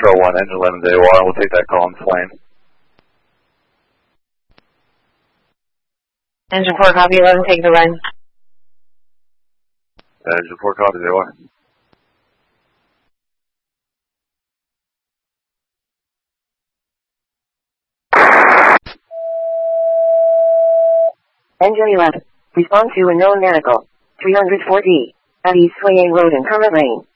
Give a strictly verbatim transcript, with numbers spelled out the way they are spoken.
Control one, engine eleven Z O R, we'll take that call on plane. Engine four, copy eleven, take the line. Engine four, copy Z O R. Engine eleven, respond to a known medical, three hundred four D, at East Swaying Road in Kermit Lane.